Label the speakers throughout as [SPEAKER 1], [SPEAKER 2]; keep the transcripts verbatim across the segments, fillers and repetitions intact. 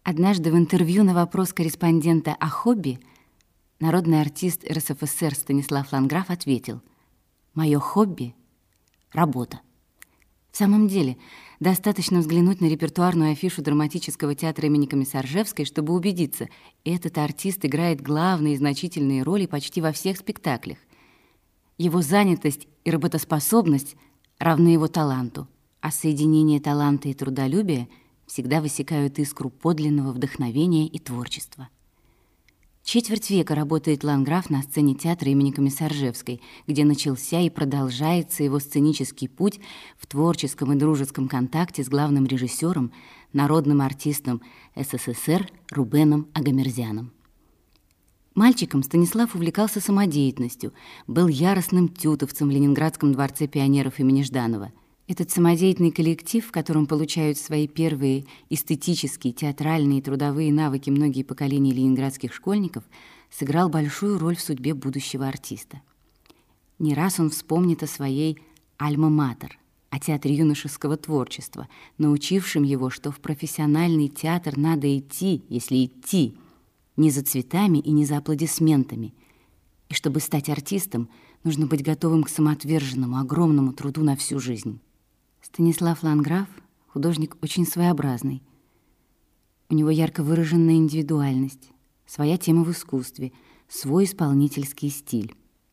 [SPEAKER 1] Однажды в интервью на вопрос корреспондента о хобби народный артист эр эс эф эс эр Станислав Ланграф ответил: «Мое хобби – работа». В самом деле, достаточно взглянуть на репертуарную афишу драматического театра имени Комиссаржевской, чтобы убедиться, этот артист играет главные и значительные роли почти во всех спектаклях. Его занятость и работоспособность равны его таланту, а соединение таланта и трудолюбия всегда высекают искру подлинного вдохновения и творчества. Четверть века работает Ланграф на сцене театра имени Комиссаржевской, где начался и продолжается его сценический путь в творческом и дружеском контакте с главным режиссером, народным артистом эс эс эс эр Рубеном Агамерзяном. Мальчиком Станислав увлекался самодеятельностью, был яростным тютовцем в Ленинградском дворце пионеров имени Жданова. Этот самодеятельный коллектив, в котором получают свои первые эстетические, театральные и трудовые навыки многие поколения ленинградских школьников, сыграл большую роль в судьбе будущего артиста. Не раз он вспомнит о своей «Альма-Матер», о театре юношеского творчества, научившем его, что в профессиональный театр надо идти, если идти, не за цветами и не за аплодисментами, и чтобы стать артистом, нужно быть готовым к самоотверженному, огромному труду на всю жизнь. Станислав Ланграф – художник очень своеобразный. У него ярко выраженная индивидуальность, своя тема в искусстве, свой исполнительский стиль.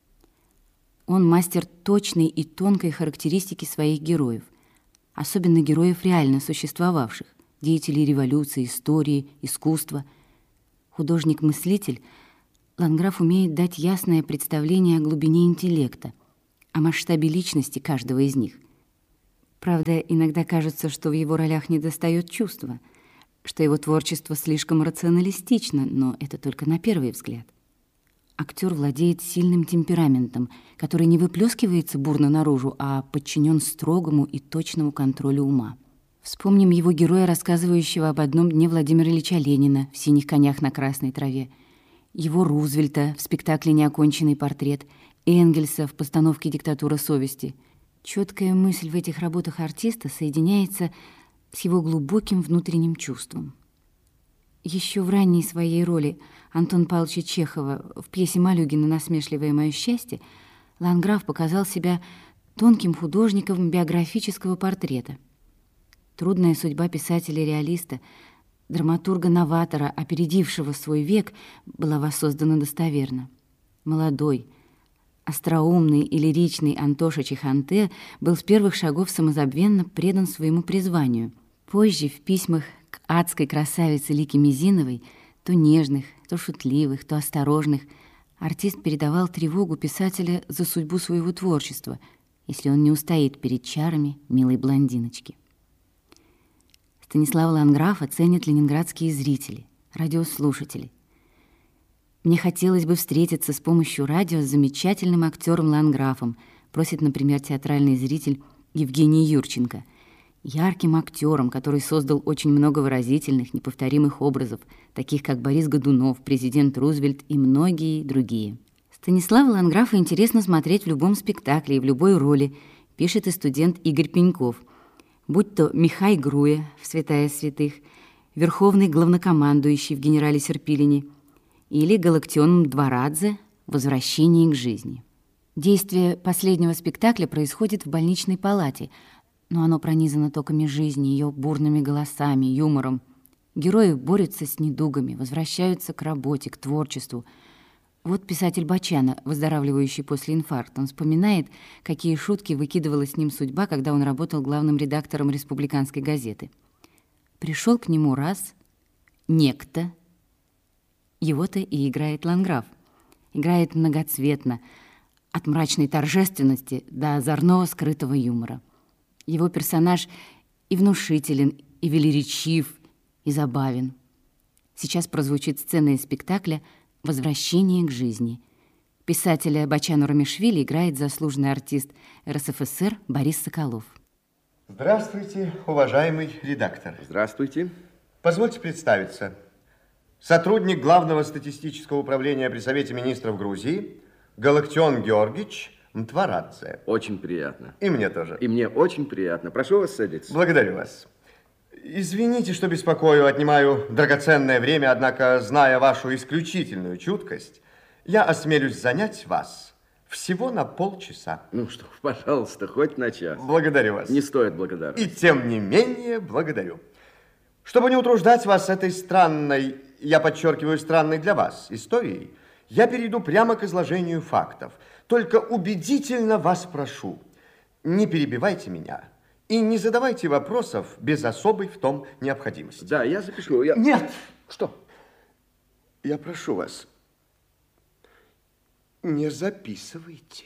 [SPEAKER 1] Он мастер точной и тонкой характеристики своих героев, особенно героев реально существовавших, деятелей революции, истории, искусства. Художник-мыслитель, Ланграф умеет дать ясное представление о глубине интеллекта, о масштабе личности каждого из них. Правда, иногда кажется, что в его ролях недостает чувства, что его творчество слишком рационалистично, но это только на первый взгляд. Актер владеет сильным темпераментом, который не выплескивается бурно наружу, а подчинен строгому и точному контролю ума. Вспомним его героя, рассказывающего об одном дне Владимира Ильича Ленина в «Синих конях на красной траве», его Рузвельта в спектакле «Неоконченный портрет», Энгельса в постановке «Диктатура совести». Четкая мысль в этих работах артиста соединяется с его глубоким внутренним чувством. Еще в ранней своей роли Антона Павловича Чехова в пьесе Малюгина «Насмешливое мое счастье» Ланграф показал себя тонким художником биографического портрета. Трудная судьба писателя-реалиста, драматурга-новатора, опередившего свой век, была воссоздана достоверно. Молодой, остроумный и лиричный Антоша Чеханте был с первых шагов самозабвенно предан своему призванию. Позже в письмах к адской красавице Лике Мизиновой, то нежных, то шутливых, то осторожных, артист передавал тревогу писателя за судьбу своего творчества, если он не устоит перед чарами милой блондиночки. Станислава Ланграфа ценят ленинградские зрители, радиослушатели. «Мне хотелось бы встретиться с помощью радио с замечательным актером Ланграфом», просит, например, театральный зритель Евгений Юрченко, ярким актером, который создал очень много выразительных, неповторимых образов, таких как Борис Годунов, президент Рузвельт и многие другие. Станислава Ланграфа интересно смотреть в любом спектакле и в любой роли, пишет и студент Игорь Пеньков, будь то Михай Груя в «Святая святых», верховный главнокомандующий в «Генерале Серпилине», или Галактион Дворадзе «Возвращение к жизни». Действие последнего спектакля происходит в больничной палате, но оно пронизано токами жизни, ее бурными голосами, юмором. Герои борются с недугами, возвращаются к работе, к творчеству. Вот писатель Бачана, выздоравливающий после инфаркта, он вспоминает, какие шутки выкидывала с ним судьба, когда он работал главным редактором «Республиканской газеты». Пришел к нему раз некто. Его-то и играет Ланграф. Играет многоцветно, от мрачной торжественности до озорного скрытого юмора. Его персонаж и внушителен, и велеречив, и забавен. Сейчас прозвучит сцена из спектакля «Возвращение к жизни». Писателя Бачану Рамишвили играет заслуженный артист эр эс эф эс эр Борис Соколов.
[SPEAKER 2] Здравствуйте, уважаемый редактор.
[SPEAKER 3] Здравствуйте.
[SPEAKER 2] Позвольте представиться. Сотрудник Главного статистического управления при Совете министров Грузии Галактион Георгиевич Мтварадзе.
[SPEAKER 3] Очень приятно.
[SPEAKER 2] И мне тоже.
[SPEAKER 3] И мне очень приятно. Прошу вас садиться.
[SPEAKER 2] Благодарю вас. Извините, что беспокою, отнимаю драгоценное время, однако, зная вашу исключительную чуткость, я осмелюсь занять вас всего на полчаса.
[SPEAKER 3] Ну что, пожалуйста, хоть на час.
[SPEAKER 2] Благодарю вас.
[SPEAKER 3] Не стоит благодарности.
[SPEAKER 2] И тем не менее, благодарю. Чтобы не утруждать вас этой странной, я подчеркиваю, странной для вас историей, я перейду прямо к изложению фактов. Только убедительно вас прошу, не перебивайте меня и не задавайте вопросов без особой в том необходимости.
[SPEAKER 3] Да, я запишу. Я...
[SPEAKER 2] Нет!
[SPEAKER 3] Что?
[SPEAKER 2] Я прошу вас, не записывайте.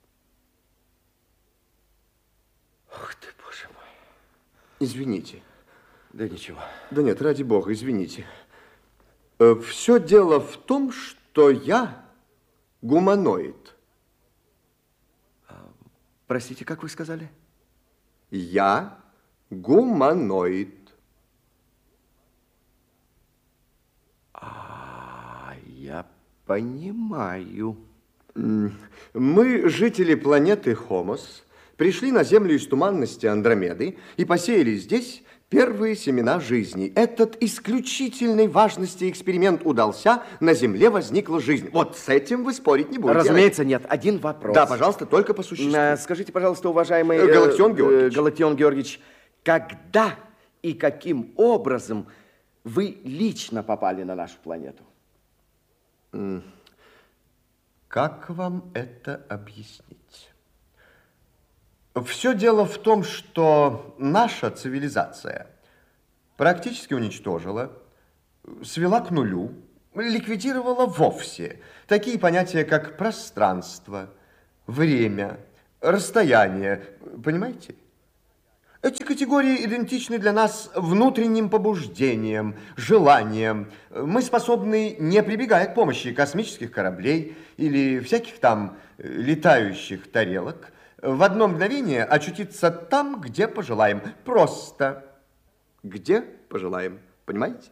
[SPEAKER 3] Ох ты, боже мой.
[SPEAKER 2] Извините.
[SPEAKER 3] Да ничего.
[SPEAKER 2] Да нет, ради бога, извините. Все дело в том, что я гуманоид.
[SPEAKER 3] Простите, как вы сказали?
[SPEAKER 2] Я гуманоид.
[SPEAKER 3] А, я понимаю.
[SPEAKER 2] Мы, жители планеты Хомос, пришли на Землю из туманности Андромеды и посеяли здесь первые семена жизни. Этот исключительной важности эксперимент удался, на Земле возникла жизнь. Вот с этим вы спорить не будете.
[SPEAKER 3] Разумеется, нет. Один вопрос.
[SPEAKER 2] Да, пожалуйста, только по существу.
[SPEAKER 3] А, скажите, пожалуйста, уважаемый...
[SPEAKER 2] Э, Галактион Георгиевич.
[SPEAKER 3] Э, Галактион Георгиевич, когда и каким образом вы лично попали на нашу планету?
[SPEAKER 2] Как вам это объяснить? Все дело в том, что наша цивилизация практически уничтожила, свела к нулю, ликвидировала вовсе такие понятия, как пространство, время, расстояние. Понимаете? Эти категории идентичны для нас внутренним побуждением, желанием. Мы способны, не прибегая к помощи космических кораблей или всяких там летающих тарелок, в одно мгновение очутиться там, где пожелаем. Просто где пожелаем. Понимаете?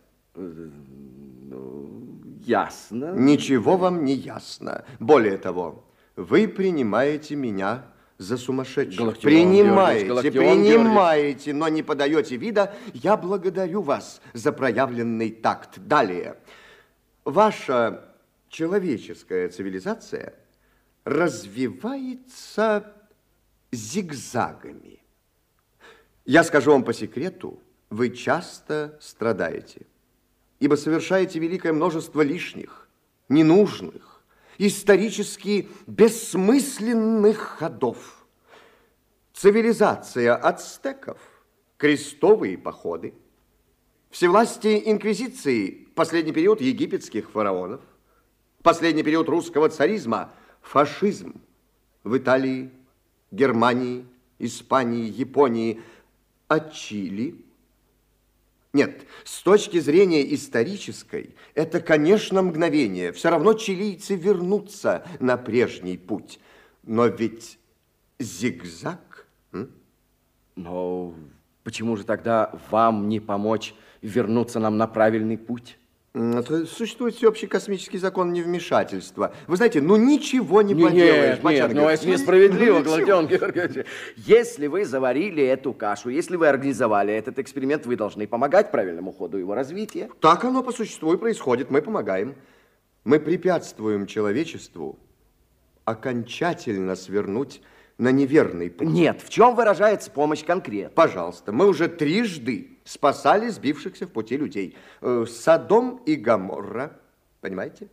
[SPEAKER 3] Ну, ясно.
[SPEAKER 2] Ничего вам не ясно. Более того, вы принимаете меня за сумасшедшего.
[SPEAKER 3] Галактион
[SPEAKER 2] Принимаете,
[SPEAKER 3] Георгиевич,
[SPEAKER 2] принимаете, но не подаете вида. Я благодарю вас за проявленный такт. Далее. Ваша человеческая цивилизация развивается зигзагами. Я скажу вам по секрету, вы часто страдаете, ибо совершаете великое множество лишних, ненужных, исторически бессмысленных ходов. Цивилизация ацтеков, крестовые походы, всевластие инквизиции, последний период египетских фараонов, последний период русского царизма, фашизм в Италии, Германии, Испании, Японии, а Чили? Нет, с точки зрения исторической, это, конечно, мгновение. Все равно чилийцы вернутся на прежний путь. Но ведь зигзаг... М?
[SPEAKER 3] Но почему же тогда вам не помочь вернуться нам на правильный путь?
[SPEAKER 2] Это существует всеобщий космический закон невмешательства. Вы знаете, ну ничего не
[SPEAKER 3] Нет,
[SPEAKER 2] поделаешь.
[SPEAKER 3] нет,
[SPEAKER 2] Мачан
[SPEAKER 3] нет, ну
[SPEAKER 2] Георгиевич.
[SPEAKER 3] это несправедливо,
[SPEAKER 2] Ну,
[SPEAKER 3] Галактион Георгиевич. Если вы заварили эту кашу, если вы организовали этот эксперимент, вы должны помогать правильному ходу его развития.
[SPEAKER 2] Так оно по существу и происходит. Мы помогаем. Мы препятствуем человечеству окончательно свернуть на неверный путь.
[SPEAKER 3] Нет, в чем выражается помощь конкретно?
[SPEAKER 2] Пожалуйста, мы уже трижды спасали сбившихся в пути людей. Э, Содом и Гоморра, понимаете?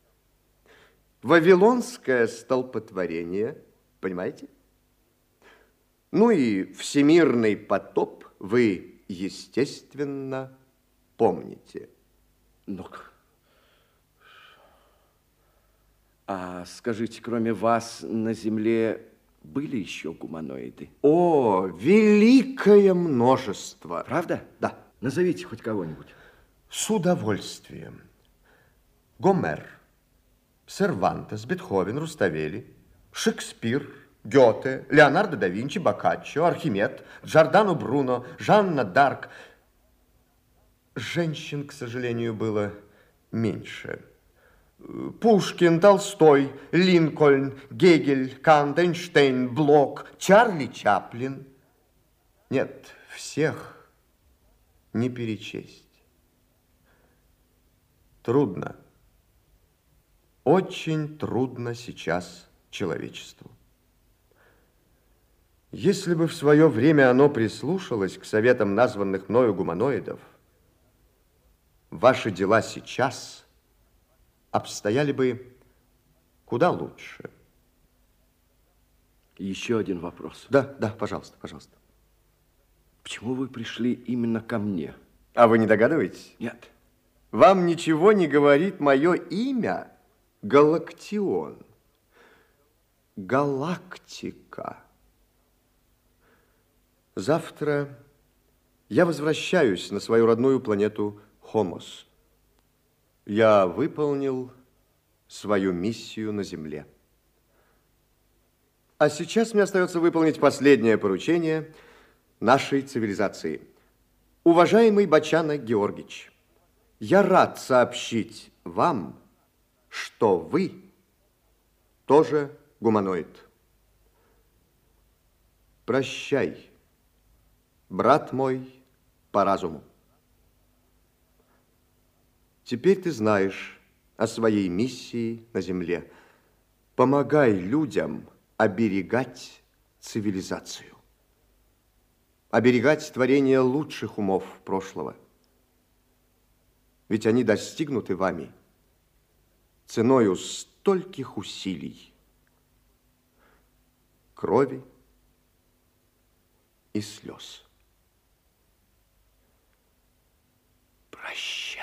[SPEAKER 2] Вавилонское столпотворение, понимаете? Ну и всемирный потоп вы, естественно, помните.
[SPEAKER 3] Ну, а скажите, кроме вас на Земле были еще гуманоиды?
[SPEAKER 2] О, великое множество.
[SPEAKER 3] Правда?
[SPEAKER 2] Да.
[SPEAKER 3] Назовите хоть кого-нибудь.
[SPEAKER 2] С удовольствием. Гомер, Сервантес, Бетховен, Руставели, Шекспир, Гёте, Леонардо да Винчи, Боккаччо, Архимед, Джордано Бруно, Жанна Дарк. Женщин, к сожалению, было меньше. Пушкин, Толстой, Линкольн, Гегель, Кант, Эйнштейн, Блок, Чарли Чаплин. Нет, всех не перечесть. Трудно, очень трудно сейчас человечеству. Если бы в свое время оно прислушалось к советам названных мною гуманоидов, ваши дела сейчас обстояли бы куда лучше.
[SPEAKER 3] Еще один вопрос.
[SPEAKER 2] Да, да, пожалуйста, пожалуйста.
[SPEAKER 3] Почему вы пришли именно ко мне?
[SPEAKER 2] А вы не догадываетесь?
[SPEAKER 3] Нет.
[SPEAKER 2] Вам ничего не говорит мое имя? Галактион. Галактика. Завтра я возвращаюсь на свою родную планету Хомос. Я выполнил свою миссию на Земле. А сейчас мне остается выполнить последнее поручение нашей цивилизации. Уважаемый Бачана Георгиевич, я рад сообщить вам, что вы тоже гуманоид. Прощай, брат мой по разуму. Теперь ты знаешь о своей миссии на Земле. Помогай людям оберегать цивилизацию. Оберегать творение лучших умов прошлого. Ведь они достигнуты вами ценою стольких усилий, крови и слез. Прощай.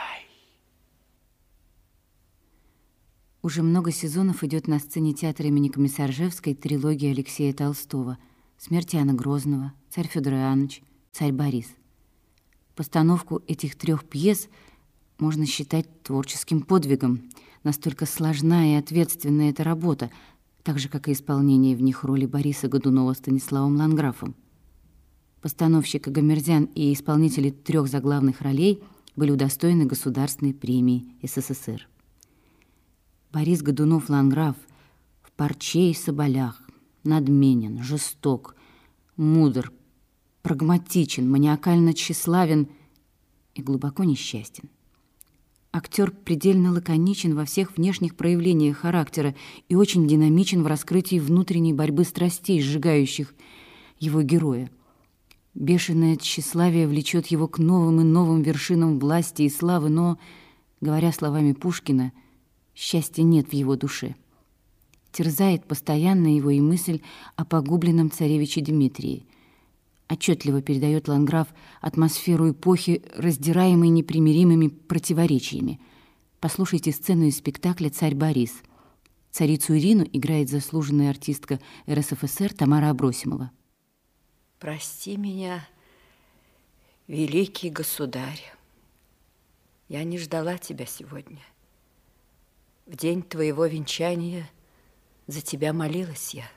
[SPEAKER 1] Уже много сезонов идет на сцене театра имени Комиссаржевской трилогия Алексея Толстого «Смерть Иоанна Грозного», «Царь Федор Иоаннович», «Царь Борис». Постановку этих трех пьес можно считать творческим подвигом. Настолько сложна и ответственная эта работа, так же, как и исполнение в них роли Бориса Годунова Станиславом Ланграфом. Постановщик Агамердян и исполнители трех заглавных ролей были удостоены Государственной премии СССР. Борис Годунов-Ланграф в «Парче и соболях» надменен, жесток, мудр, прагматичен, маниакально тщеславен и глубоко несчастен. Актер предельно лаконичен во всех внешних проявлениях характера и очень динамичен в раскрытии внутренней борьбы страстей, сжигающих его героя. Бешеное тщеславие влечет его к новым и новым вершинам власти и славы, но, говоря словами Пушкина, счастья нет в его душе. Терзает постоянно его и мысль о погубленном царевиче Дмитрии. Отчетливо передает Ланграф атмосферу эпохи, раздираемой непримиримыми противоречиями. Послушайте сцену из спектакля «Царь Борис». Царицу Ирину играет заслуженная артистка эр эс эф эс эр Тамара Абросимова.
[SPEAKER 4] Прости меня, великий государь. Я не ждала тебя сегодня. В день твоего венчания за тебя молилась я.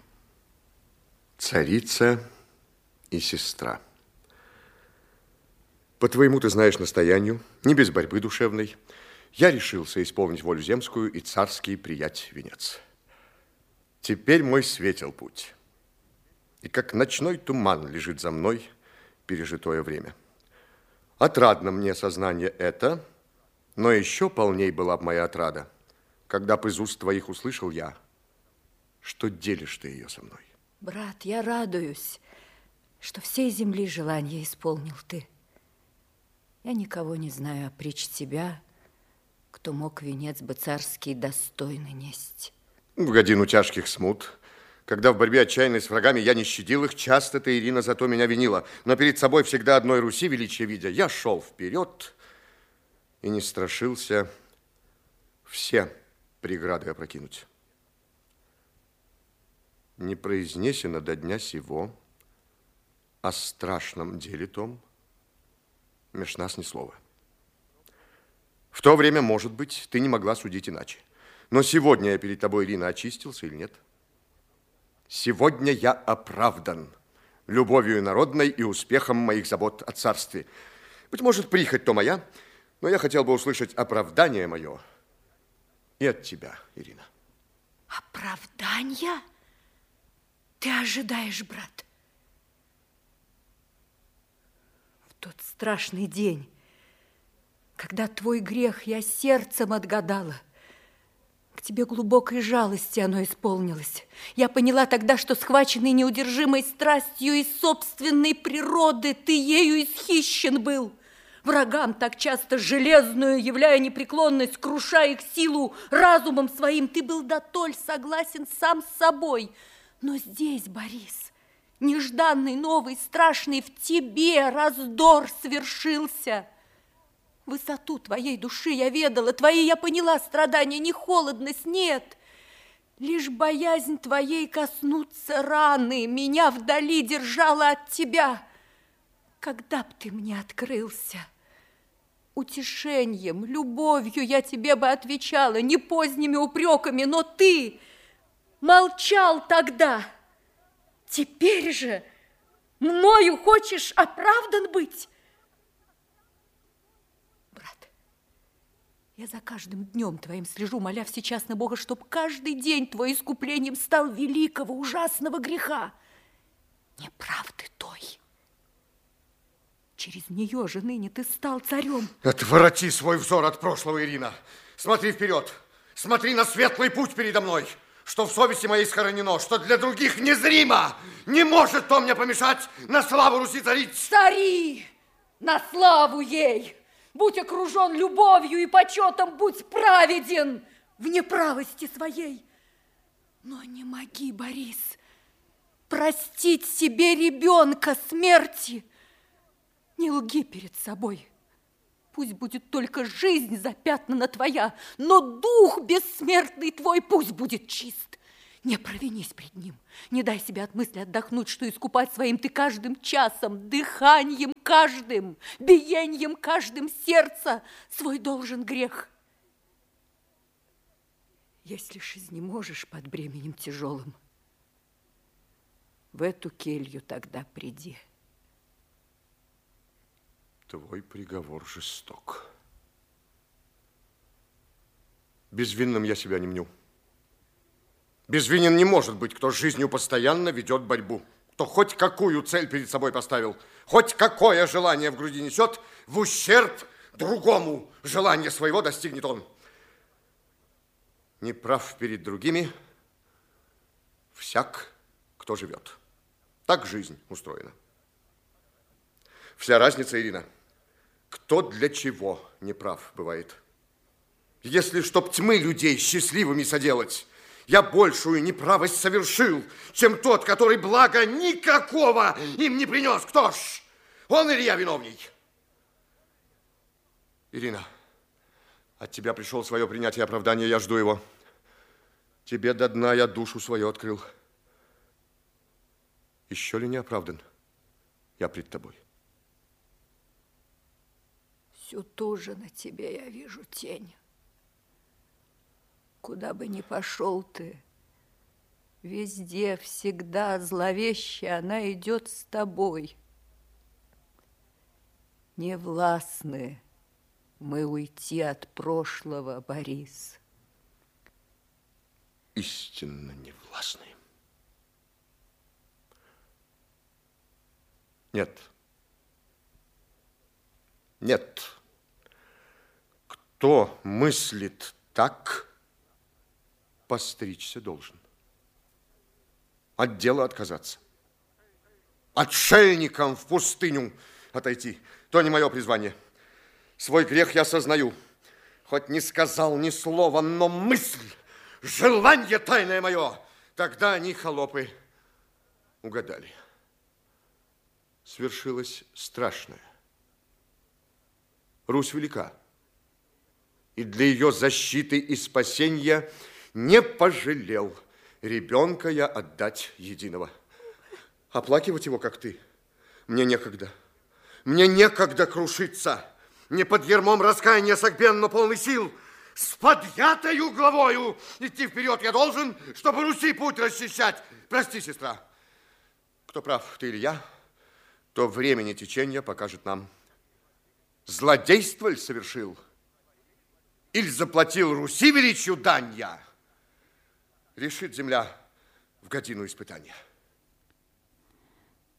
[SPEAKER 2] Царица и сестра. По твоему, ты знаешь, настоянию, не без борьбы душевной, я решился исполнить волю земскую и царский приять венец. Теперь мой светел путь, и как ночной туман лежит за мной пережитое время. Отрадно мне сознание это, но еще полней была б моя отрада, когда б из уст твоих услышал я, что делишь ты ее со мной.
[SPEAKER 4] Брат, я радуюсь, что всей земли желания исполнил ты. Я никого не знаю опричь тебя, кто мог венец бы царский достойно нести.
[SPEAKER 2] В годину тяжких смут, когда в борьбе отчаянной с врагами я не щадил их, часто ты, Ирина, зато меня винила, но перед собой всегда одной Руси величия видя, я шел вперед и не страшился все преграды опрокинуть. Не произнесено до дня сего о страшном деле том меж нас ни слова. В то время, может быть, ты не могла судить иначе. Но сегодня я перед тобой, Ирина, очистился или нет? Сегодня я оправдан любовью народной и успехом моих забот о царстве. Быть может, прихоть то моя, но я хотел бы услышать оправдание мое и от тебя, Ирина.
[SPEAKER 4] Оправдание? Ты ожидаешь, брат? В тот страшный день, когда твой грех я сердцем отгадала. К тебе глубокой жалости оно исполнилось. Я поняла тогда, что, схваченный неудержимой страстью из собственной природы, ты ею исхищен был. Врагам так часто железную, являя непреклонность, крушая их силу разумом своим, ты был дотоль согласен сам с собой. Но здесь, Борис, нежданный, новый, страшный, в тебе раздор свершился. Высоту твоей души я ведала, твои я поняла страдания, не холодность, нет. Лишь боязнь твоей коснуться раны меня вдали держала от тебя. Когда б ты мне открылся? Утешением, любовью я тебе бы отвечала, не поздними упреками, но ты молчал тогда. Теперь же мною хочешь оправдан быть? Я за каждым днем твоим слежу, моля всечасно Бога, чтоб каждый день твой искуплением стал великого, ужасного греха, неправды той. Через нее же ныне ты стал царем.
[SPEAKER 2] Отвороти свой взор от прошлого, Ирина. Смотри вперед, смотри на светлый путь передо мной, что в совести моей схоронено, что для других незримо. Не может то мне помешать на славу Руси царить.
[SPEAKER 4] Цари на славу ей! Будь окружен любовью и почетом, будь праведен в неправости своей. Но не моги, Борис, простить себе ребенка смерти. Не лги перед собой. Пусть будет только жизнь запятнана твоя, но дух бессмертный твой пусть будет чист. Не провинись пред ним, не дай себе от мысли отдохнуть, что искупать своим ты каждым часом, дыханием каждым, биением каждым сердца свой должен грех. Если ж изнеможешь под бременем тяжелым, в эту келью тогда приди.
[SPEAKER 2] Твой приговор жесток. Безвинным я себя не мню. Безвинен не может быть, кто жизнью постоянно ведет борьбу, кто хоть какую цель перед собой поставил, хоть какое желание в груди несет, в ущерб другому желание своего достигнет он. Неправ перед другими всяк, кто живет. Так жизнь устроена. Вся разница, Ирина, кто для чего неправ бывает. Если чтоб тьмы людей счастливыми соделать, я большую неправость совершил, чем тот, который блага никакого им не принес. Кто ж? Он или я виновней? Ирина, от тебя пришел свое принятие оправдания, я жду его. Тебе до дна я душу свою открыл. Еще ли не оправдан? Я пред тобой.
[SPEAKER 4] Всю ту же на тебе я вижу тень. Куда бы ни пошел ты, везде, всегда зловеще она идет с тобой. Не властны мы уйти от прошлого, Борис.
[SPEAKER 2] Истинно не властны. Нет. Нет. Кто мыслит так, постричься должен. От дела отказаться. Отшельником в пустыню отойти. То не мое призвание. Свой грех я сознаю. Хоть не сказал ни слова, но мысль, желание тайное мое. Тогда они, холопы, угадали. Свершилось страшное. Русь велика. И для ее защиты и спасения не пожалел ребенка я отдать единого. Оплакивать его, как ты, мне некогда. Мне некогда крушиться. Не под ярмом раскаяния согбен, но полный сил. С подъятою главою идти вперед я должен, чтобы Руси путь расчищать. Прости, сестра. Кто прав, ты или я, то времени течения покажет нам. Злодейство ли совершил? Или заплатил Руси величью дань я? Решит земля в годину испытания.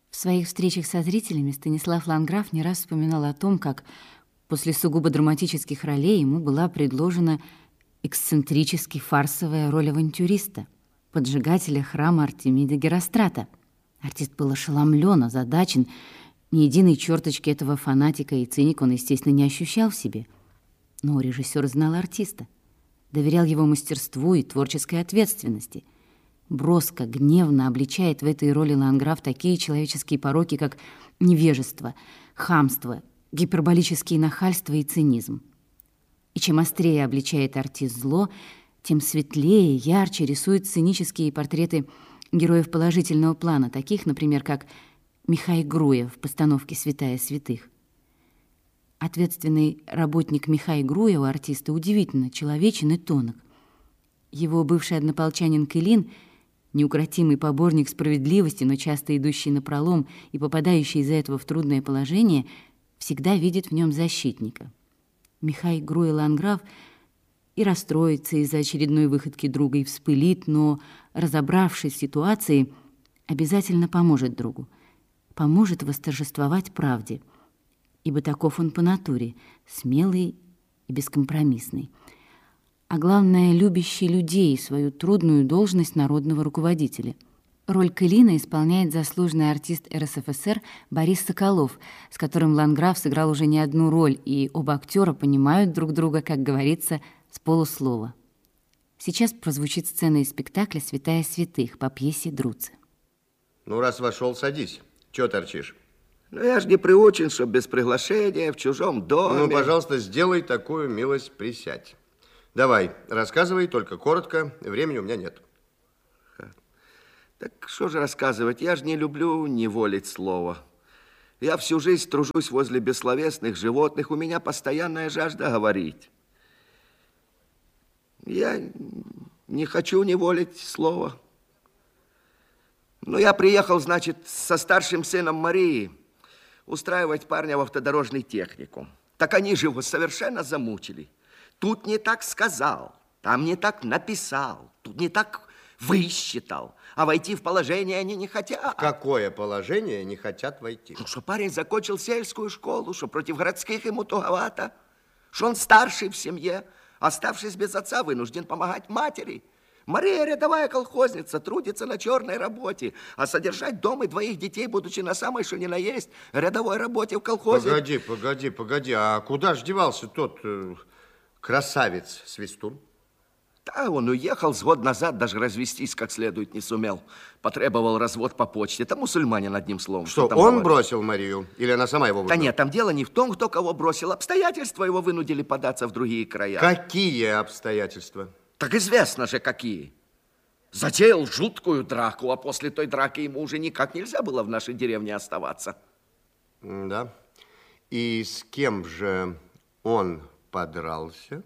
[SPEAKER 1] В своих встречах со зрителями Станислав Ландграф не раз вспоминал о том, как после сугубо драматических ролей ему была предложена эксцентрически фарсовая роль авантюриста, поджигателя храма Артемида Герострата. Артист был ошеломлен, озадачен. Ни единой черточки этого фанатика и циника он, естественно, не ощущал в себе. Но режиссер знал артиста, доверял его мастерству и творческой ответственности. Броско, гневно обличает в этой роли Ландграф такие человеческие пороки, как невежество, хамство, гиперболические нахальство и цинизм. И чем острее обличает артист зло, тем светлее, ярче рисует сценические портреты героев положительного плана, таких, например, как Михай Груя в постановке «Святая святых». Ответственный работник Михай Груя у артиста удивительно человечен и тонок. Его бывший однополчанин Кылин, неукротимый поборник справедливости, но часто идущий напролом и попадающий из-за этого в трудное положение, всегда видит в нем защитника. Михай Груя Ландграф и расстроится из-за очередной выходки друга, и вспылит, но, разобравшись в ситуации, обязательно поможет другу, поможет восторжествовать правде, ибо таков он по натуре, смелый и бескомпромиссный. А главное, любящий людей, свою трудную должность народного руководителя. Роль Кылина исполняет заслуженный артист эр эс эф эс эр Борис Соколов, с которым Ландграф сыграл уже не одну роль, и оба актера понимают друг друга, как говорится, с полуслова. Сейчас прозвучит сцена из спектакля «Святая святых» по пьесе Друцы.
[SPEAKER 2] Ну, раз вошел, садись. Чего торчишь?
[SPEAKER 3] Ну, я ж не приучен, чтоб без приглашения, в чужом доме.
[SPEAKER 2] Ну, пожалуйста, сделай такую милость, присядь. Давай, рассказывай, только коротко, времени у меня нет.
[SPEAKER 3] Так что же рассказывать? Я же не люблю неволить слово. Я всю жизнь тружусь возле бессловесных животных, у меня постоянная жажда говорить. Я не хочу неволить слово. Но я приехал, значит, со старшим сыном Марии устраивать парня в автодорожный техникум. Так они же его совершенно замучили. Тут не так сказал, там не так написал, тут не так высчитал. А войти в положение они не хотят.
[SPEAKER 2] В какое положение не хотят войти?
[SPEAKER 3] Ну, что парень закончил сельскую школу, что против городских ему туговато, что он старший в семье, оставшись без отца, вынужден помогать матери. Мария рядовая колхозница, трудится на черной работе, а содержать дом и двоих детей, будучи на самой что ни на есть рядовой работе в колхозе.
[SPEAKER 2] Погоди, погоди, погоди, а куда ж девался тот э, красавец Свистун?
[SPEAKER 3] Да, он уехал с год назад, даже развестись как следует не сумел. Потребовал развод по почте. Это мусульманин, одним словом.
[SPEAKER 2] Что,
[SPEAKER 3] что
[SPEAKER 2] он
[SPEAKER 3] говорит?
[SPEAKER 2] бросил Марию? Или она сама его выбрала?
[SPEAKER 3] Да нет, там дело не в том, кто кого бросил. Обстоятельства его вынудили податься в другие края.
[SPEAKER 2] Какие обстоятельства?
[SPEAKER 3] Так известно же, какие. Затеял жуткую драку, а после той драки ему уже никак нельзя было в нашей деревне оставаться.
[SPEAKER 2] Да. И с кем же он подрался?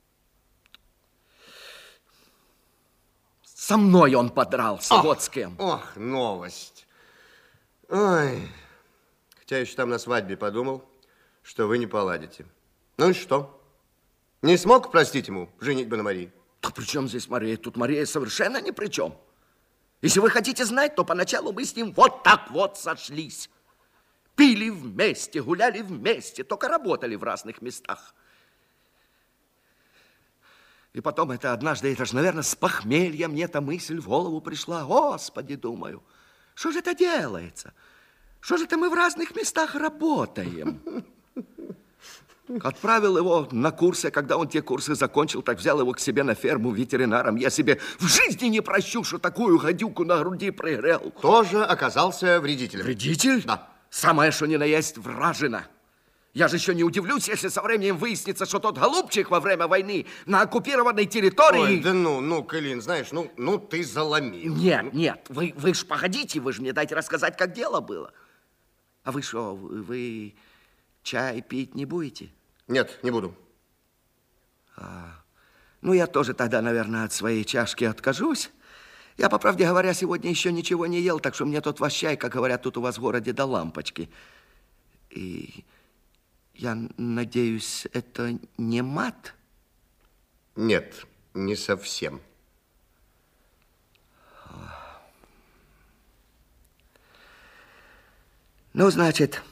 [SPEAKER 3] Со мной он подрался,
[SPEAKER 2] Ох,
[SPEAKER 3] вот с кем.
[SPEAKER 2] Ох, новость. Ой, хотя еще там на свадьбе подумал, что вы не поладите. Ну и что? Не смог простить ему женитьбу на Марии?
[SPEAKER 3] Да при чем здесь Мария? Тут Мария совершенно ни при чем. Если вы хотите знать, то поначалу мы с ним вот так вот сошлись. Пили вместе, гуляли вместе, только работали в разных местах. И потом это однажды, это же, наверное, с похмелья мне эта мысль в голову пришла. Господи, думаю, что же это делается? Что же это мы в разных местах работаем? Отправил его на курсы, когда он те курсы закончил, так взял его к себе на ферму ветеринаром. Я себе в жизни не прощу, что такую гадюку на груди пригрел.
[SPEAKER 2] Тоже оказался вредителем.
[SPEAKER 3] Вредитель?
[SPEAKER 2] Да.
[SPEAKER 3] Самое, что ни на есть, вражина. Я же еще не удивлюсь, если со временем выяснится, что тот голубчик во время войны на оккупированной территории...
[SPEAKER 2] Ой, да ну, ну, Кылин, знаешь, ну, ну ты заломил.
[SPEAKER 3] Нет, нет, вы, вы ж погодите, вы же мне дайте рассказать, как дело было. А вы что, вы, вы чай пить не будете?
[SPEAKER 2] Нет, не буду.
[SPEAKER 3] А, ну, я тоже тогда, наверное, от своей чашки откажусь. Я, по правде говоря, сегодня еще ничего не ел, так что мне тот ваш чай, как говорят тут у вас в городе, до лампочки. И я надеюсь, это не мат?
[SPEAKER 2] Нет, не совсем.
[SPEAKER 3] Ну, значит,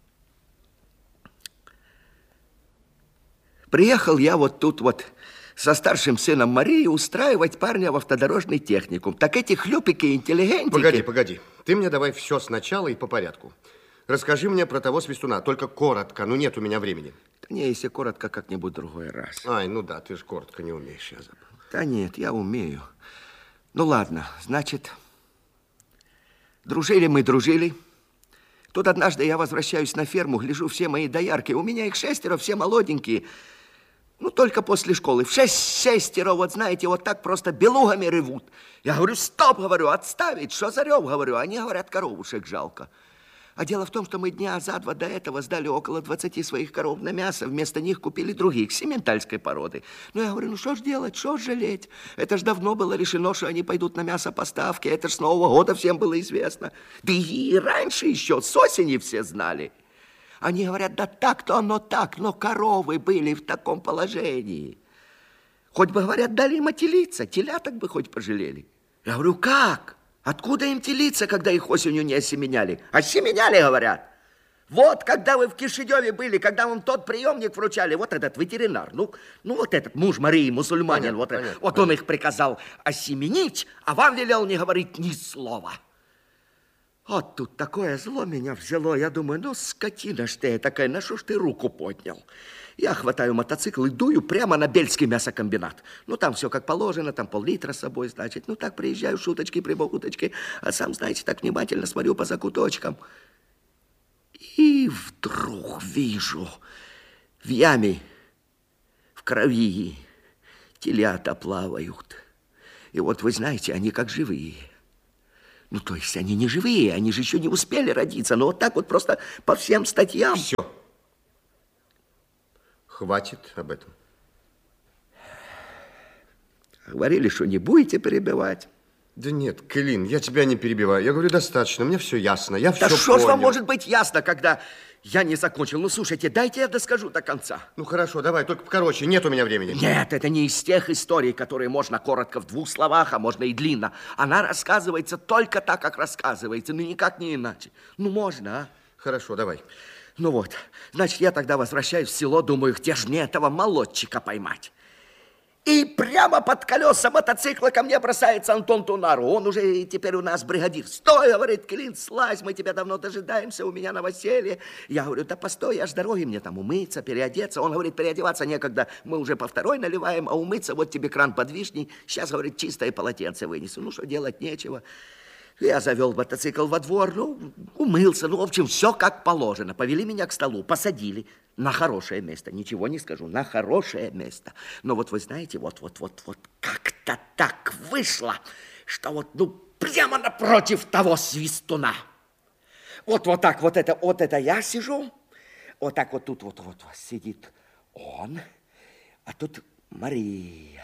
[SPEAKER 3] приехал я вот тут вот со старшим сыном Марии устраивать парня в автодорожный техникум. Так эти хлюпики интеллигентики...
[SPEAKER 2] Погоди, погоди. Ты мне давай все сначала и по порядку. Расскажи мне про того свистуна, только коротко, ну нет у меня времени.
[SPEAKER 3] Да не, если коротко, как-нибудь другой раз.
[SPEAKER 2] Ай, ну да, ты же коротко не умеешь, я забыл.
[SPEAKER 3] Да нет, я умею. Ну ладно, значит, дружили мы, дружили. Тут однажды я возвращаюсь на ферму, гляжу, все мои доярки. У меня их шестеро, все молоденькие. Ну, только после школы. В шесть шестеро, вот знаете, вот так просто белугами ревут. Я говорю, стоп, говорю, отставить. Что за рев, говорю? Они говорят, коровушек жалко. А дело в том, что мы дня за два до этого сдали около двадцати своих коров на мясо. Вместо них купили других, сементальской породы. Ну, я говорю, ну, что ж делать, что ж жалеть? Это ж давно было решено, что они пойдут на мясопоставки. Это ж с Нового года всем было известно. Да и раньше еще, с осени все знали. Они говорят, да так-то оно так, но коровы были в таком положении. Хоть бы, говорят, дали им отелиться, теляток бы хоть пожалели. Я говорю, как? Откуда им телиться, когда их осенью не осеменяли? Осеменяли, говорят. Вот, когда вы в Кишиневе были, когда вам тот приемник вручали, вот этот ветеринар, ну, ну вот этот муж Марии, мусульманин, понятно, вот, понятно, вот понятно. Он их приказал осеменить, а вам велел не говорить ни слова. Вот тут такое зло меня взяло. Я думаю, ну, скотина ж ты такая, на что ж ты руку поднял? Я хватаю мотоцикл и дую прямо на Бельский мясокомбинат. Ну, там все как положено, там пол-литра с собой, значит. Ну, так приезжаю, шуточки, прибауточки, а сам, знаете, так внимательно смотрю по закуточкам. И вдруг вижу, в яме, в крови телята плавают. И вот, вы знаете, они как живые. Ну, то есть они не живые, они же еще не успели родиться. Но вот так вот просто по всем статьям.
[SPEAKER 2] Все. Хватит об этом.
[SPEAKER 3] Говорили, что не будете перебивать.
[SPEAKER 2] Да нет, Клин, я тебя не перебиваю. Я говорю, достаточно, мне все ясно, я все
[SPEAKER 3] понял. Да что ж вам может быть ясно, когда я не закончил? Ну, слушайте, дайте я доскажу до конца.
[SPEAKER 2] Ну, хорошо, давай, только покороче, нет у меня времени.
[SPEAKER 3] Нет, это не из тех историй, которые можно коротко в двух словах, а можно и длинно. Она рассказывается только так, как рассказывается, ну, никак не иначе. Ну, можно, а?
[SPEAKER 2] Хорошо, давай.
[SPEAKER 3] Ну вот, значит, я тогда возвращаюсь в село, думаю, где же мне этого молодчика поймать? И прямо под колеса мотоцикла ко мне бросается Антон Тунару. Он уже теперь у нас бригадир. Стой, говорит, Клин, слазь, мы тебя давно дожидаемся, у меня новоселье. Я говорю, да постой, я ж дороги, мне там умыться, переодеться. Он говорит, переодеваться некогда, мы уже по второй наливаем, а умыться, вот тебе кран подвижный. Сейчас, говорит, чистое полотенце вынесу. Ну, что делать, нечего. Я завел мотоцикл во двор, ну, умылся, ну, в общем, все как положено. Повели меня к столу, посадили на хорошее место. Ничего не скажу, на хорошее место. Но вот вы знаете, вот-вот-вот-вот как-то так вышло, что вот, ну, прямо напротив того свистуна. Вот-вот так, вот это, вот это я сижу, вот так вот тут вот-вот сидит он, а тут Мария.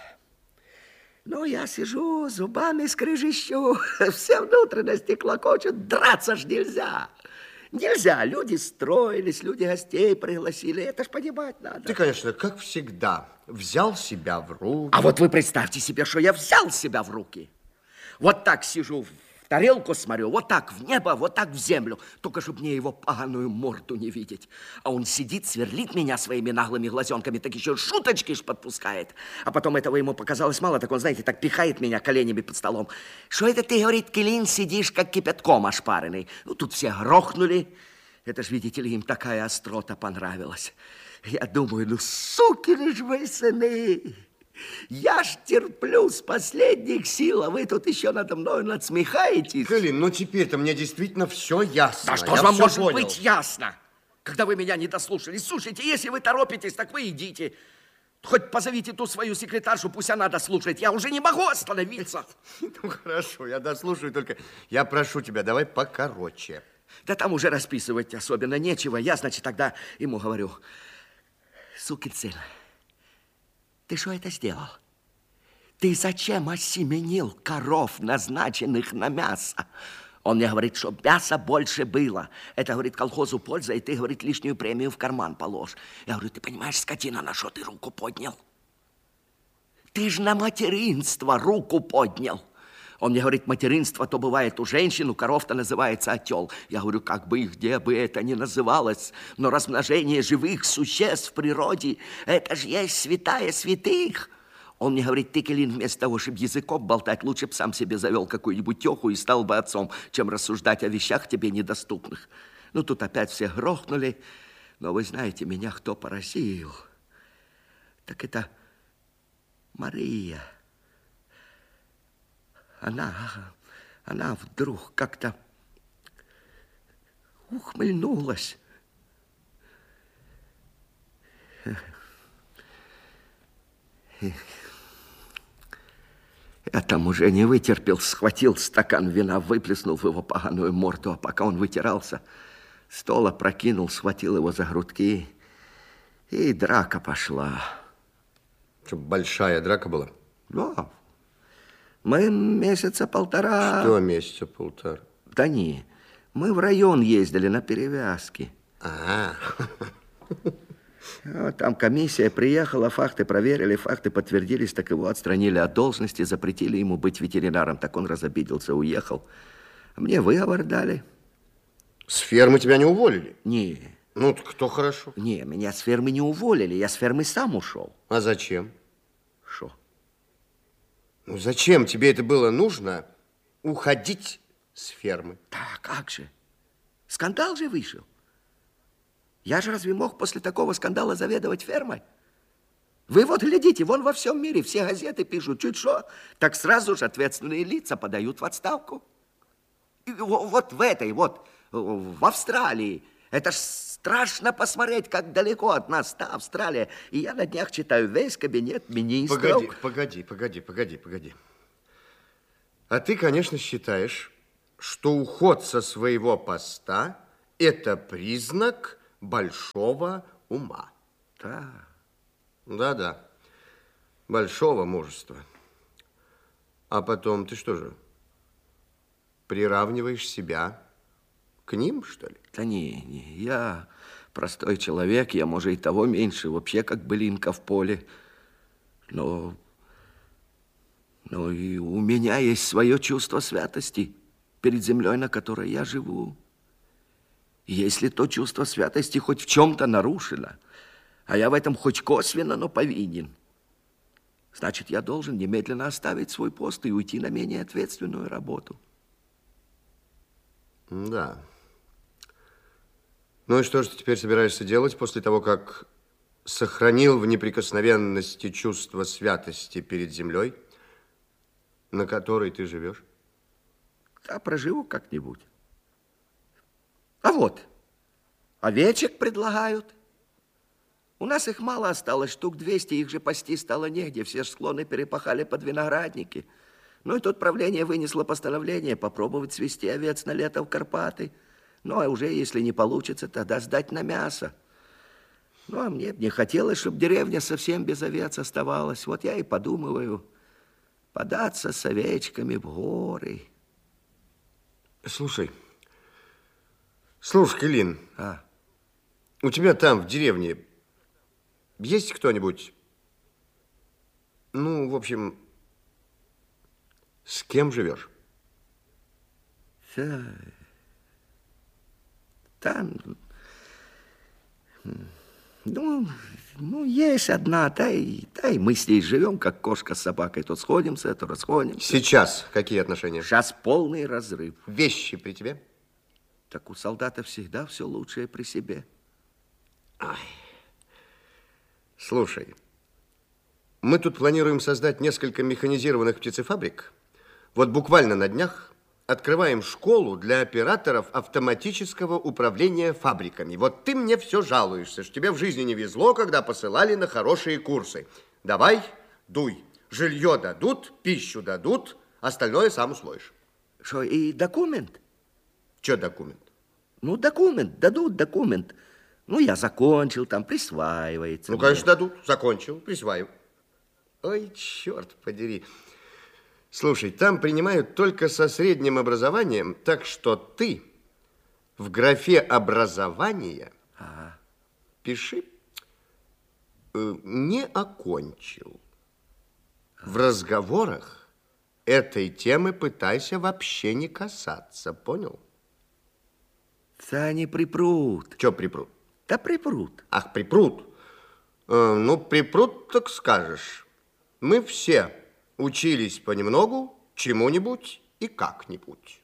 [SPEAKER 3] Ну, я сижу, зубами скрежещу, все внутренности клокочут, драться ж нельзя. Нельзя, люди строились, люди гостей пригласили, это ж понимать надо.
[SPEAKER 2] Ты, конечно, как всегда, взял себя в руки.
[SPEAKER 3] А вот вы представьте себе, что я взял себя в руки. Вот так сижу, в тарелку смотрю, вот так в небо, вот так в землю. Только чтобы мне его поганую морду не видеть. А он сидит, сверлит меня своими наглыми глазенками, так еще шуточки ж подпускает. А потом этого ему показалось мало, так он, знаете, так пихает меня коленями под столом. Что это ты, говорит, Клин, сидишь, как кипятком ошпаренный? Ну, тут все грохнули. Это ж, видите ли, им такая острота понравилась. Я думаю, ну, сукины ж вы сыны! Я ж терплю с последних сил, а вы тут еще надо мной надсмехаетесь.
[SPEAKER 2] Клин, ну теперь-то мне действительно все ясно.
[SPEAKER 3] Да что же вам может понял. быть ясно, когда вы меня не дослушали? Слушайте, если вы торопитесь, так вы идите. Хоть позовите ту свою секретаршу, пусть она дослушает. Я уже не могу остановиться.
[SPEAKER 2] Ну хорошо, я дослушаю, только я прошу тебя, давай покороче.
[SPEAKER 3] Да там уже расписывать особенно нечего. Я, значит, тогда ему говорю, сукин сын, ты что это сделал? Ты зачем осеменил коров, назначенных на мясо? Он мне говорит, что мяса больше было. Это, говорит, колхозу польза, и ты, говорит, лишнюю премию в карман положь. Я говорю, ты понимаешь, скотина, на что ты руку поднял? Ты ж на материнство руку поднял. Он мне говорит, материнство то бывает у женщин, у коров-то называется отел. Я говорю, как бы и где бы это ни называлось, но размножение живых существ в природе, это же есть святая святых. Он мне говорит, ты, Келин, вместо того, чтобы языком болтать, лучше бы сам себе завел какую-нибудь тёху и стал бы отцом, чем рассуждать о вещах тебе недоступных. Ну, тут опять все грохнули, но вы знаете, меня кто поразил? Так это Мария. Она, она вдруг как-то ухмыльнулась. Я там уже не вытерпел, схватил стакан вина, выплеснул в его поганую морду, а пока он вытирался, стол опрокинул, схватил его за грудки, и драка пошла.
[SPEAKER 2] Чтобы большая драка была?
[SPEAKER 3] Да. Мы месяца полтора...
[SPEAKER 2] Что месяца полтора?
[SPEAKER 3] Да не, мы в район ездили на перевязки.
[SPEAKER 2] А,
[SPEAKER 3] Вот там комиссия приехала, факты проверили, факты подтвердились, так его отстранили от должности, запретили ему быть ветеринаром. Так он разобиделся, уехал. А мне выговор дали.
[SPEAKER 2] с фермы тебя не уволили?
[SPEAKER 3] Не.
[SPEAKER 2] Ну, так кто хорошо?
[SPEAKER 3] Не, меня с фермы не уволили, я с фермы сам ушел.
[SPEAKER 2] А зачем?
[SPEAKER 3] Шо?
[SPEAKER 2] Ну, зачем тебе это было нужно, уходить с фермы?
[SPEAKER 3] Да, как же? Скандал же вышел. Я же разве мог после такого скандала заведовать фермой? Вы вот глядите, вон во всем мире все газеты пишут, чуть что, так сразу же ответственные лица подают в отставку. И вот в этой, вот, в Австралии, это ж страшно посмотреть, как далеко от нас та Австралия. И я на днях читаю весь кабинет министров.
[SPEAKER 2] Погоди, погоди, погоди, погоди, погоди. А ты, конечно, считаешь, что уход со своего поста – это признак большого ума.
[SPEAKER 3] Да.
[SPEAKER 2] Да-да, большого мужества. А потом ты что же, приравниваешь себя к ним, что ли?
[SPEAKER 3] Да не, не, я простой человек, я, может, и того меньше, вообще как былинка в поле. Но, но и у меня есть свое чувство святости перед землей, на которой я живу. Если то чувство святости хоть в чем-то нарушено, а я в этом хоть косвенно, но повинен, значит, я должен немедленно оставить свой пост и уйти на менее ответственную работу.
[SPEAKER 2] Да. Ну и что же ты теперь собираешься делать после того, как сохранил в неприкосновенности чувство святости перед землей, на которой ты живешь?
[SPEAKER 3] Да, проживу как-нибудь. А вот, овечек предлагают. У нас их мало осталось, штук двести, их же пасти стало негде, все склоны перепахали под виноградники. Ну и тут правление вынесло постановление попробовать свести овец на лето в Карпаты. Ну, а уже если не получится, тогда сдать на мясо. Ну, а мне не хотелось, чтобы деревня совсем без овец оставалась. Вот я и подумываю податься с овечками в горы.
[SPEAKER 2] Слушай, слушай, Келин,
[SPEAKER 3] А?
[SPEAKER 2] у тебя там в деревне есть кто-нибудь, ну, в общем, с кем живешь?
[SPEAKER 3] Да, там, ну, ну, есть одна, да и, да и мы с ней живем, как кошка с собакой. То сходимся, то расходимся.
[SPEAKER 2] Сейчас какие отношения?
[SPEAKER 3] Сейчас полный разрыв.
[SPEAKER 2] Вещи при тебе?
[SPEAKER 3] Так у солдата всегда все лучшее при себе.
[SPEAKER 2] Ай. Слушай, мы тут планируем создать несколько механизированных птицефабрик. Вот буквально на днях открываем школу для операторов автоматического управления фабриками. Вот ты мне все жалуешься, что тебе в жизни не везло, когда посылали на хорошие курсы. Давай, дуй. Жилье дадут, пищу дадут, остальное сам усвоишь.
[SPEAKER 3] Что, и документ?
[SPEAKER 2] Че документ?
[SPEAKER 3] Ну, документ, дадут документ. Ну, я закончил, там присваивается.
[SPEAKER 2] Ну,
[SPEAKER 3] мне.
[SPEAKER 2] конечно, дадут. Закончил, присваиваю. Ой, черт подери. Слушай, там принимают только со средним образованием, так что ты в графе образования
[SPEAKER 3] Ага.
[SPEAKER 2] пиши э, не окончил. В разговорах этой темы пытайся вообще не касаться, понял?
[SPEAKER 3] Да они припрут.
[SPEAKER 2] Че припрут?
[SPEAKER 3] Да припрут.
[SPEAKER 2] Ах, припрут. Э, ну, припрут, так скажешь. Мы все учились понемногу чему-нибудь и как-нибудь.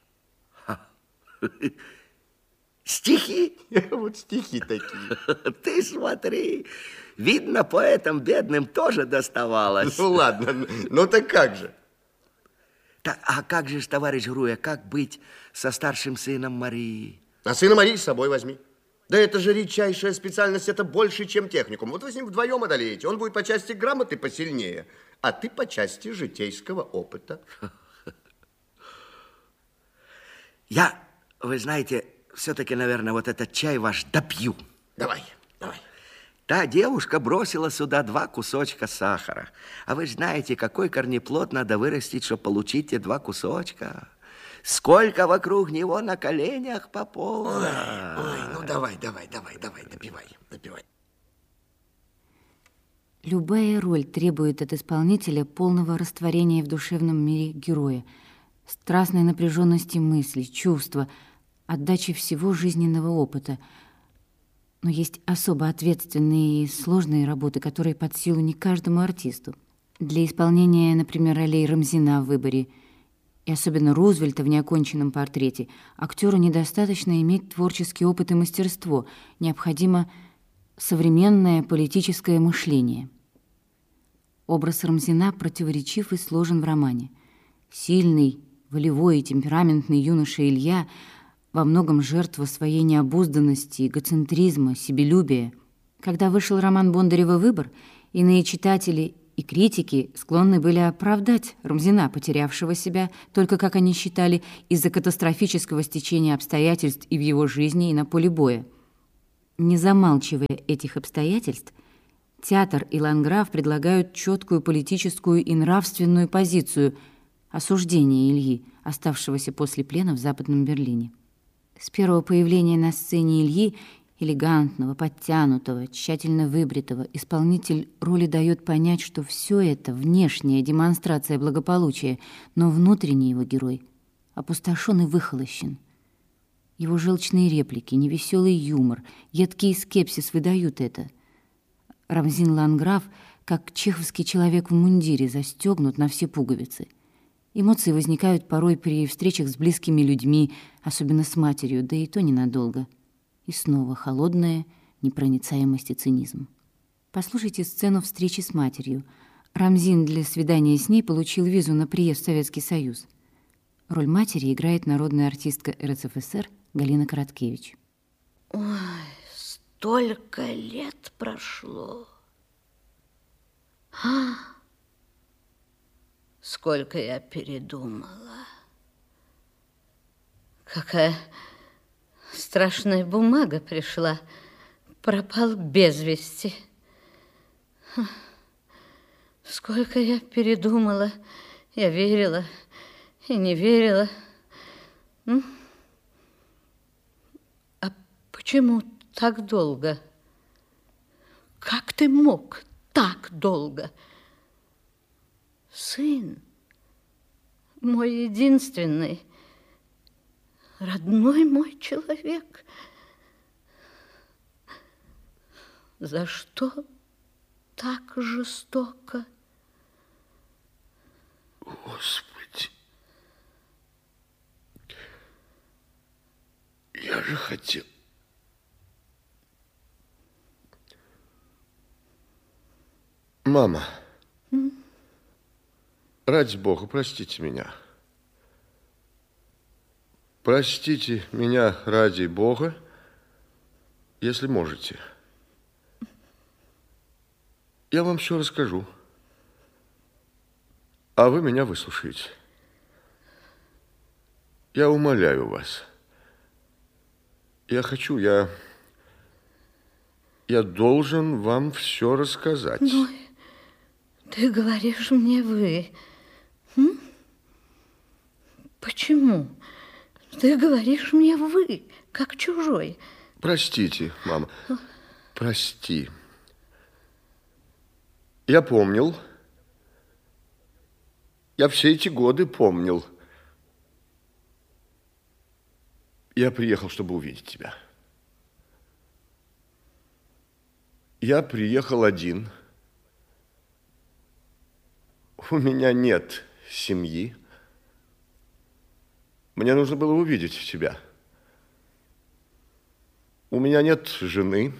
[SPEAKER 3] Стихи?
[SPEAKER 2] Вот стихи такие.
[SPEAKER 3] Ты смотри, видно, поэтам бедным тоже доставалось.
[SPEAKER 2] Ну, ладно, ну так как же?
[SPEAKER 3] Да, а как же, товарищ Груя, как быть со старшим сыном Марии?
[SPEAKER 2] А сына Марии с собой возьми. Да это же редчайшая специальность, это больше, чем техникум. Вот вы с ним вдвоем одолеете. Он будет по части грамоты посильнее, а ты по части житейского опыта.
[SPEAKER 3] Я, вы знаете, все-таки, наверное, вот этот чай ваш допью.
[SPEAKER 2] Давай, давай.
[SPEAKER 3] Та девушка бросила сюда два кусочка сахара. А вы знаете, какой корнеплод надо вырастить, чтобы получить те два кусочка? Сколько вокруг него на коленях поползло.
[SPEAKER 2] Ой, ой, ну давай, давай, давай, давай, допивай, допивай.
[SPEAKER 1] Любая роль требует от исполнителя полного растворения в душевном мире героя, страстной напряженности мысли, чувства, отдачи всего жизненного опыта. Но есть особо ответственные и сложные работы, которые под силу не каждому артисту. Для исполнения, например, ролей Рамзина в «Выборе» и особенно Рузвельта в неоконченном портрете актеру недостаточно иметь творческий опыт и мастерство, необходимо современное политическое мышление. Образ Рамзина противоречив и сложен в романе. Сильный, волевой и темпераментный юноша Илья во многом жертва своей необузданности, эгоцентризма, себелюбия. Когда вышел роман Бондарева «Выбор», иные читатели и критики склонны были оправдать Рамзина, потерявшего себя, только, как они считали, из-за катастрофического стечения обстоятельств и в его жизни, и на поле боя. Не замалчивая этих обстоятельств, театр и Ланграф предлагают четкую политическую и нравственную позицию осуждения Ильи, оставшегося после плена в Западном Берлине. С первого появления на сцене Ильи, элегантного, подтянутого, тщательно выбритого, исполнитель роли дает понять, что все это внешняя демонстрация благополучия, но внутренний его герой опустошен и выхолощен. Его желчные реплики, невеселый юмор, едкий скепсис выдают это. Рамзин Ланграф, как чеховский человек в мундире, застегнут на все пуговицы. Эмоции возникают порой при встречах с близкими людьми, особенно с матерью, да и то ненадолго. И снова холодная непроницаемость и цинизм. Послушайте сцену встречи с матерью. Рамзин для свидания с ней получил визу на приезд в Советский Союз. Роль матери играет народная артистка эр эс эф эс эр Галина Короткевич.
[SPEAKER 4] Ой, столько лет прошло. А, сколько я передумала. Какая страшная бумага пришла. Пропал без вести. Сколько я передумала. Я верила и не верила. А почему так долго? Как ты мог так долго? Сын, мой единственный, родной мой человек. За что так жестоко?
[SPEAKER 3] Господи, я же хотел...
[SPEAKER 2] Мама, М? ради Бога, простите меня. Простите меня ради Бога, если можете. Я вам все расскажу, а вы меня выслушаете. Я умоляю вас. Я хочу, я... Я должен вам все рассказать.
[SPEAKER 4] Ну, ты говоришь мне «вы». М? Почему? Ты говоришь мне «вы», как чужой.
[SPEAKER 2] Простите, мама, прости. Я помнил, Я все эти годы помнил. Я приехал, чтобы увидеть тебя. Я приехал один. У меня нет семьи. Мне нужно было увидеть тебя. У меня нет жены.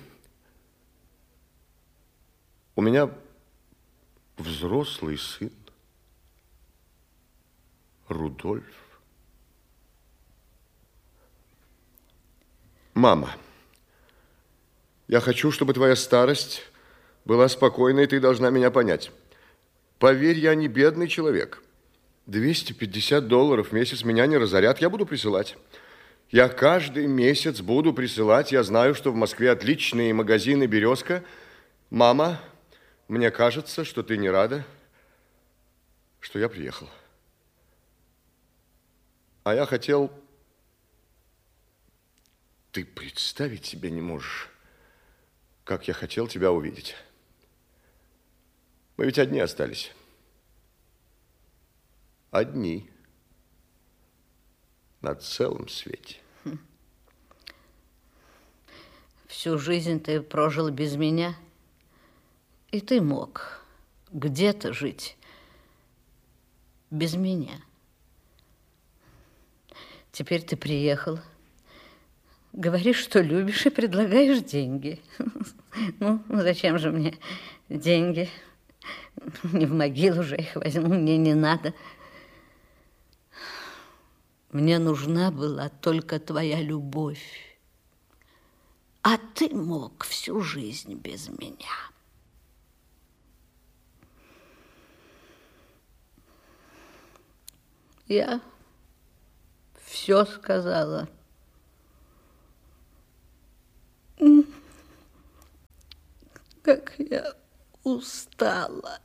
[SPEAKER 2] У меня взрослый сын, Рудольф. Мама, я хочу, чтобы твоя старость была спокойной, и ты должна меня понять. Поверь, я не бедный человек. двести пятьдесят долларов в месяц меня не разорят, я буду присылать. Я каждый месяц буду присылать. Я знаю, что в Москве отличные магазины «Березка». Мама, мне кажется, что ты не рада, что я приехал. А я хотел... Ты представить себе не можешь, как я хотел тебя увидеть. Мы ведь одни остались. Одни. На целом свете.
[SPEAKER 5] Всю жизнь ты прожил без меня, и ты мог где-то жить без меня. Теперь ты приехал, говоришь, что любишь, и предлагаешь деньги. Ну, зачем же мне деньги? Не в могилу же их возьму, мне не надо. Мне нужна была только твоя любовь. А ты мог всю жизнь без меня. Я все сказала. Как я устала.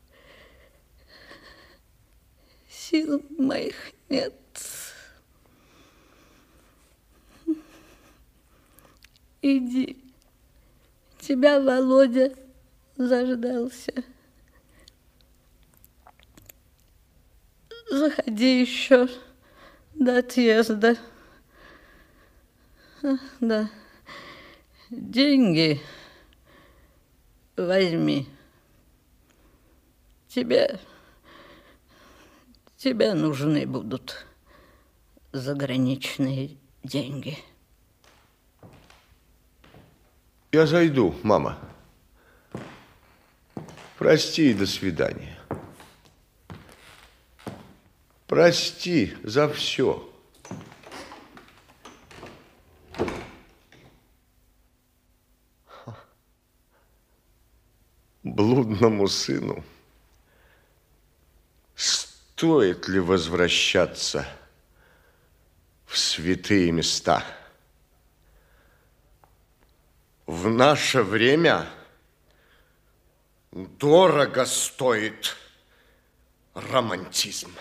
[SPEAKER 5] Сил моих нет. Иди. Тебя Володя заждался. Заходи еще до отъезда. А, да. Деньги возьми. Тебе, тебе нужны будут заграничные деньги.
[SPEAKER 2] Я зайду, мама. Прости и до свидания. Прости за все. Блудному сыну стоит ли возвращаться в святые места? В наше время дорого стоит романтизм.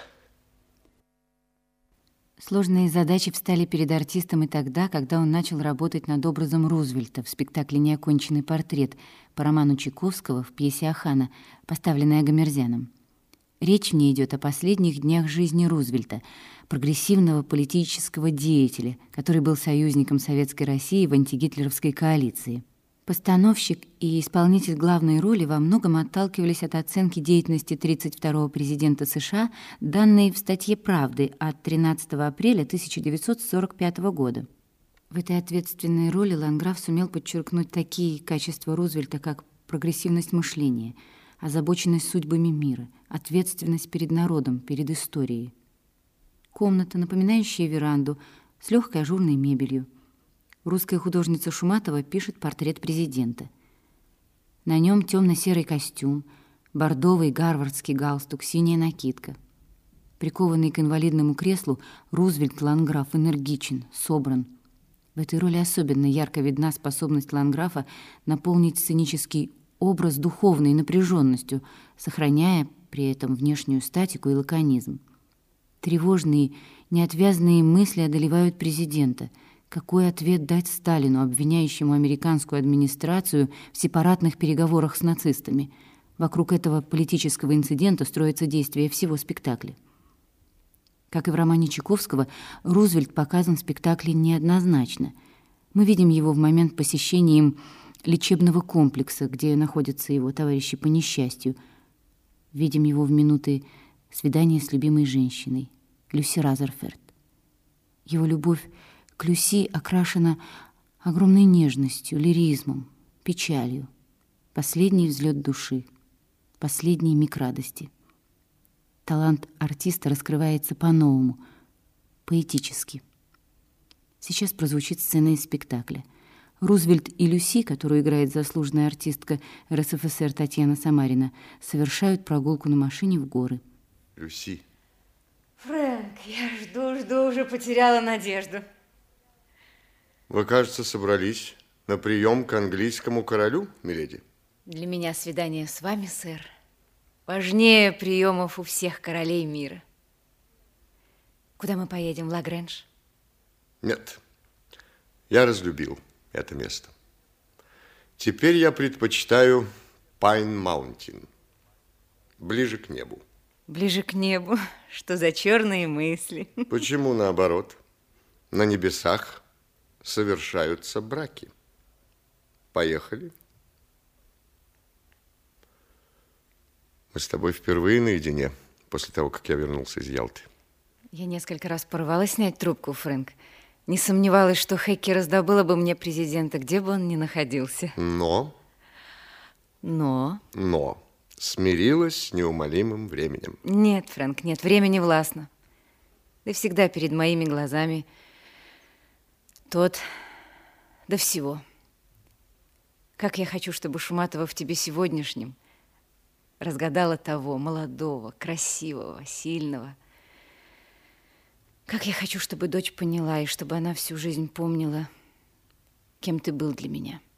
[SPEAKER 1] Сложные задачи встали перед артистом и тогда, когда он начал работать над образом Рузвельта в спектакле «Неоконченный портрет» по роману Чайковского в пьесе Ахана, поставленной Агамерзяном. Речь в ней идет о последних днях жизни Рузвельта, прогрессивного политического деятеля, который был союзником Советской России в антигитлеровской коалиции. Постановщик и исполнитель главной роли во многом отталкивались от оценки деятельности тридцать второго президента США, данной в статье «Правды» от тринадцатого апреля тысяча девятьсот сорок пятого года. В этой ответственной роли Ландграф сумел подчеркнуть такие качества Рузвельта, как прогрессивность мышления, озабоченность судьбами мира, ответственность перед народом, перед историей. Комната, напоминающая веранду, с легкой ажурной мебелью. Русская художница Шуматова пишет портрет президента. На нем темно-серый костюм, бордовый гарвардский галстук, синяя накидка. Прикованный к инвалидному креслу, Рузвельт Ландграф энергичен, собран. В этой роли особенно ярко видна способность Ландграфа наполнить сценический образ духовной напряженностью, сохраняя при этом внешнюю статику и лаконизм. Тревожные, неотвязные мысли одолевают президента. Какой ответ дать Сталину, обвиняющему американскую администрацию в сепаратных переговорах с нацистами? Вокруг этого политического инцидента строится действие всего спектакля. Как и в романе Чайковского, Рузвельт показан в спектакле неоднозначно. Мы видим его в момент посещения им лечебного комплекса, где находятся его товарищи по несчастью. Видим его в минуты свидания с любимой женщиной, Люси Разерфорд. Его любовь к Люси окрашена огромной нежностью, лиризмом, печалью. Последний взлет души, последний миг радости. Талант артиста раскрывается по-новому, поэтически. Сейчас прозвучит сцена из спектакля. Рузвельт и Люси, которую играет заслуженная артистка эр эс эф эс эр Татьяна Самарина, совершают прогулку на машине в горы.
[SPEAKER 2] Люси.
[SPEAKER 6] Фрэнк, я жду, жду, уже потеряла надежду.
[SPEAKER 2] Вы, кажется, собрались на прием к английскому королю, миледи?
[SPEAKER 6] Для меня свидание с вами, сэр, важнее приемов у всех королей мира. Куда мы поедем, в Лагрэнж?
[SPEAKER 2] Нет, я разлюбил это место. Теперь я предпочитаю Пайн-Маунтин, ближе к небу.
[SPEAKER 6] Ближе к небу? Что за черные мысли?
[SPEAKER 2] Почему наоборот? На небесах совершаются браки. Поехали. Мы с тобой впервые наедине после того, как я вернулся из Ялты.
[SPEAKER 6] Я несколько раз порвалась снять трубку, Фрэнк. Не сомневалась, что Хэкки раздобыла бы мне президента, где бы он ни находился.
[SPEAKER 2] Но...
[SPEAKER 6] Но...
[SPEAKER 2] Но... смирилась с неумолимым временем.
[SPEAKER 6] Нет, Фрэнк, нет, время не властно. Ты всегда перед моими глазами тот до всего. Как я хочу, чтобы Шуматова в тебе сегодняшнем разгадала того молодого, красивого, сильного. Как я хочу, чтобы дочь поняла, и чтобы она всю жизнь помнила, кем ты был для меня.